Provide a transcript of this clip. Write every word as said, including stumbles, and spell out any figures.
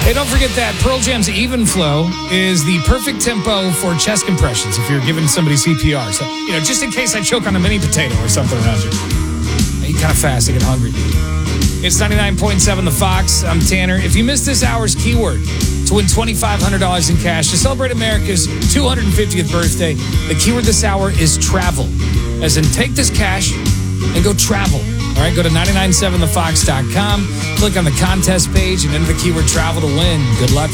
Hey, don't forget that Pearl Jam's Even Flow is the perfect tempo for chest compressions if you're giving somebody C P R. So, you know, just in case I choke on a mini potato or something around you. I eat kind of fast, I get hungry. It's ninety-nine point seven The Fox. I'm Tanner. If you missed this hour's keyword to win twenty-five hundred dollars in cash to celebrate America's two hundred fiftieth birthday, the keyword this hour is travel. As in, take this cash and go travel. All right, go to nine nine seven the fox dot com, click on the contest page, and enter the keyword travel to win. Good luck.